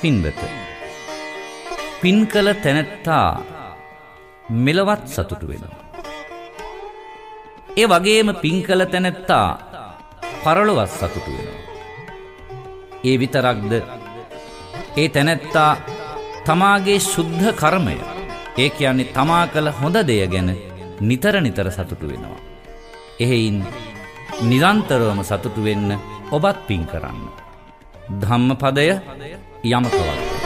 පින්වත, පින් කළ තැනැත්තා මෙලවත් සතුටු වෙනවා. ඒ වගේම පින් කළ තැනැත්තා පරලොවත් සතුටු වෙනවා. ඒ විතරක්ද, ඒ තැනැත්තා තමාගේ ශුද්ධ කර්මය, ඒ කියන්නේ තමා කළ හොඳ දෙය ගැන නිතර නිතර සතුටු වෙනවා. එහෙයින් නිරන්තරවම සතුටු වෙන්න ඔබත් පින් කරන්න. ධම්මපදය යමක වර්ගය.